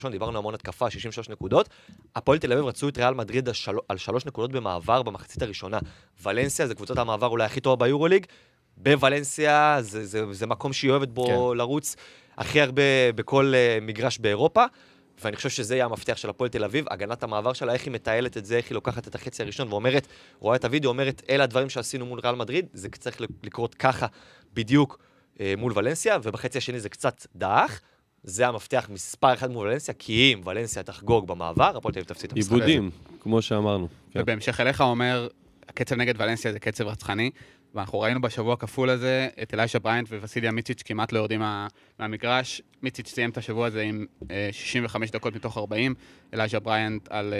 דיברנו המון התקפה, 63 נקודות, הפועל תל אביב רצו את ריאל מדריד על 3 נקודות במעבר במחצית הראשונה. ולנסיה זה קבוצת המעבר אולי הכי טובה ביורוליג, בוולנסיה זה מקום שהיא אוהבת בו לרוץ הכי הרבה בכל מגרש באירופה, ואני חושב שזה יהיה המפתח של הפועל תל אביב, הגנת המעבר שלה, איך היא מטיילת את זה, איך היא לוקחת את החצי הראשון ואומרת, רואה את הוידאו, אומרת, אלה הדברים שעשינו מול ריאל מדריד, זה צריך לקרות ככה בדיוק מול ולנסיה, ובחצי השני זה קצת דאח, זה המפתח מספר אחד מול ולנסיה, כי אם ולנסיה תחגוג במעבר, הפועל תל אביב תפסיד את המשחק. עיבודים, כמו שאמרנו. ובהמשך אליך אומר, הקצב נגד ולנסיה זה קצב רצחני, ואנחנו ראינו בשבוע הכפול הזה את אליישה בריינט ווסיליה מיציץ' כמעט לא יורדים מהמגרש. מיציץ' סיים את השבוע הזה עם 65 דקות מתוך 40, אליישה בריינט על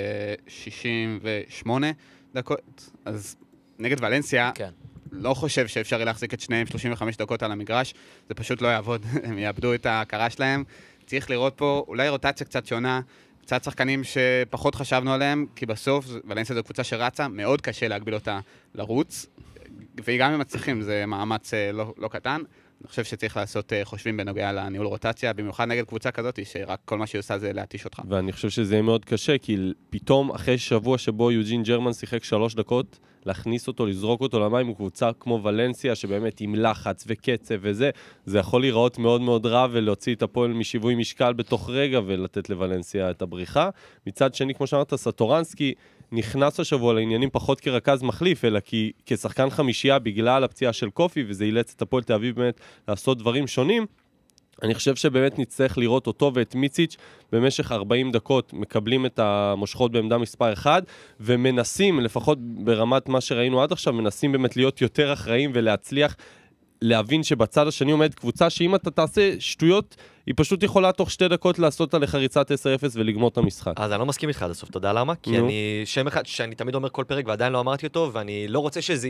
68 דקות. אז נגד ולנסיה, לא חושב שאפשר להחזיק את שניהם 35 דקות על המגרש, זה פשוט לא יעבוד, הם יאבדו את ההכרה שלהם. צריך לראות פה אולי רוטציה קצת שונה, קצת שחקנים שפחות חשבנו עליהם, כי בסוף ולנסיה זו קבוצה שרצה, מאוד קשה להגביל אותה לרוץ, וגם אם מצליחים, זה מאמץ לא קטן. אני חושב שצריך לעשות חושבים בנוגע לניהול רוטציה, במיוחד נגד קבוצה כזאת, שרק כל מה שהיא עושה זה להתיש אותך. ואני חושב שזה יהיה מאוד קשה, כי פתאום אחרי שבוע שבו יוג'ין ג'רמן שיחק 3 דקות, להכניס אותו, לזרוק אותו למים, הוא קבוצה כמו ולנסיה, שבאמת עם לחץ וקצב וזה, זה יכול להיראות מאוד מאוד רע, ולהוציא את הפועל משיווי משקל בתוך רגע, ולתת לוולנסיה את הבריחה. מצד שני, כמו שאמרת, סטורנסקי נכנס השבוע לעניינים פחות כרכז מחליף, אלא כשחקן חמישייה בגלל הפציעה של קופי, וזה אילץ את הפועל תל אביב באמת לעשות דברים שונים. אני חושב שבאמת נצטרך לראות אותו ואת מיציץ' במשך 40 דקות מקבלים את המושכות בעמדה מספר 1, ומנסים, לפחות ברמת מה שראינו עד עכשיו, מנסים באמת להיות יותר אחראים ולהצליח להבין שבצד השני עומד קבוצה שאם אתה תעשה שטויות, היא פשוט יכולה תוך 2 דקות לעשות עליך ריצת 10-0 ולגמור את המשחק. אז אני לא מסכים איתך עד הסוף, אתה יודע למה? כי אני שם אחד שאני תמיד אומר כל פרק ועדיין לא אמרתי אותו, ואני לא רוצה שזה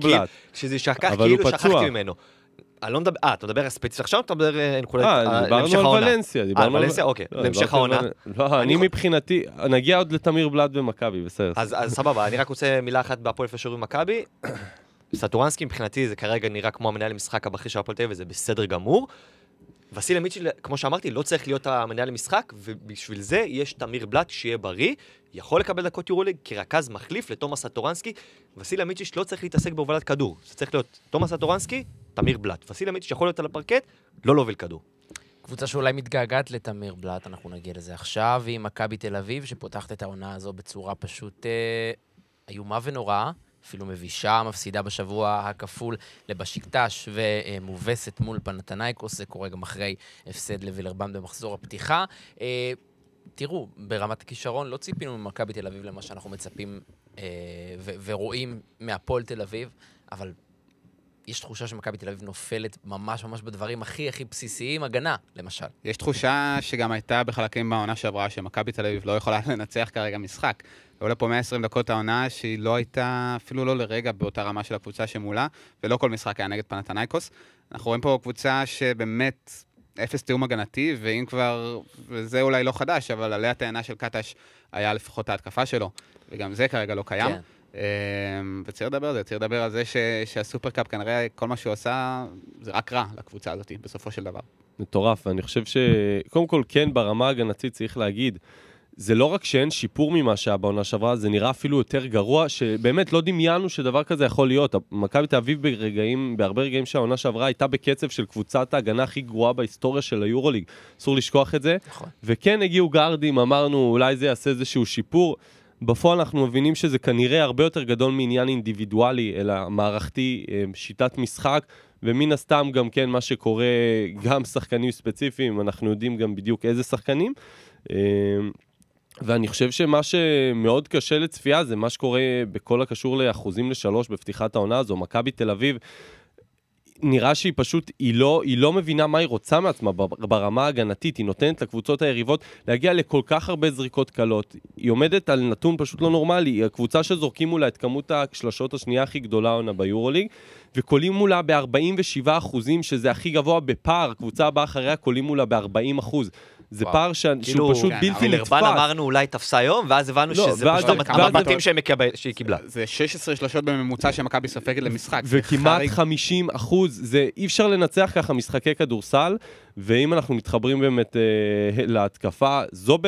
יישכח כאילו שכחתי ממנו. אני לא מדבר, אתה מדבר ספציפית עכשיו, אתה מדבר דיברנו על ולנסיה. ולנסיה, אוקיי, להמשך העונה. לא, אני מבחינתי, נגיע עוד לתמיר בלאט ומכבי, בסדר. אז סבבה, אני רק רוצה מילה אחת בהפועל פשוט ומכבי. סטורנסקי מבחינתי זה כרגע נראה כמו המנהל למשחק הבכיר של הפועל תל אביב, וזה בסדר גמור. וסיליה מיציץ', כמו שאמרתי, לא צריך להיות המנהל למשחק, ובשביל זה יש תמיר בלאט שיהיה בריא, יכול לקבל דקות יורוליג כרכז מחליף לתומאס סטורנסקי. וסיליה מיציץ' לא צריך להתעסק בהובלת כדור, זה צריך להיות תומאס סטורנסקי, תמיר בלאט. וסיליה מיציץ' יכול להיות על הפרקט, לא להוביל כדור. קבוצה שאולי מתגעגעת לתמיר בלאט, אנחנו נגיע לזה עכשיו, היא מכבי תל אביב, שפותחת את העונה הזו בצורה פשוט איומה ונוראה, אפילו מבישה, מפסידה בשבוע הכפול לבשיקטש ומובסת מול פנתנייקוס, זה קורה גם אחרי הפסד לווילרבן במחזור הפתיחה. תראו, ברמת הכישרון לא ציפינו ממכבי תל אביב למה שאנחנו מצפים ורואים מהפועל תל אביב, אבל יש תחושה שמכבי תל אביב נופלת ממש ממש בדברים הכי בסיסיים, הגנה, למשל. יש תחושה שגם הייתה בחלקים בעונה שעברה, שמכבי תל אביב לא יכולה לנצח כרגע משחק. היו לה פה 120 דקות העונה שהיא לא הייתה, אפילו לא לרגע באותה רמה של הקבוצה שמולה, ולא כל משחק היה נגד פנתנייקוס. אנחנו רואים פה קבוצה שבאמת אפס תיאום הגנתי, ואם כבר, וזה אולי לא חדש, אבל עליה טענה של קטש היה לפחות ההתקפה שלו, וגם זה כרגע לא קיים. כן. וצריך לדבר על זה שהסופרקאפ כנראה כל מה שהוא עושה זה רק רע לקבוצה הזאת בסופו של דבר. מטורף, ואני חושב שקודם כל כן ברמה הגנתית צריך להגיד, זה לא רק שאין שיפור ממה שהיה בעונה שעברה, זה נראה אפילו יותר גרוע, שבאמת לא דמיינו שדבר כזה יכול להיות. מכבי תל אביב בהרבה רגעים שהעונה שעברה הייתה בקצב של קבוצת ההגנה הכי גרועה בהיסטוריה של היורוליג. אסור לשכוח את זה. נכון. וכן הגיעו גארדים, אמרנו אולי זה יעשה איזשהו שיפור. בפועל אנחנו מבינים שזה כנראה הרבה יותר גדול מעניין אינדיבידואלי, אלא מערכתי, שיטת משחק, ומן הסתם גם כן מה שקורה, גם שחקנים ספציפיים, אנחנו יודעים גם בדיוק איזה שחקנים, ואני חושב שמה שמאוד קשה לצפייה זה מה שקורה בכל הקשור לאחוזים ל3 בפתיחת העונה הזו. מכבי תל אביב נראה שהיא פשוט, היא לא מבינה מה היא רוצה מעצמה ברמה ההגנתית, היא נותנת לקבוצות היריבות להגיע לכל כך הרבה זריקות קלות, היא עומדת על נתון פשוט לא נורמלי, היא הקבוצה שזורקים מולה את כמות השלשות השנייה הכי גדולה עונה ביורוליג, וקולים מולה ב-47%, שזה הכי גבוה בפער, קבוצה הבאה אחריה קולים מולה ב-40%, זה וואו. פער שהוא כאילו, פשוט כן, בלתי אבל נתפס. לרבן אמרנו אולי תפסה היום, ואז הבנו לא, שזה ואז- פשוט ואז- המבטים שהיא קיבלה. זה 16 שלושות בממוצע שמכבי סופגת למשחק. זה וכמעט חריג. 50%, זה אי אפשר לנצח ככה משחקי כדורסל, ואם אנחנו מתחברים באמת להתקפה, זו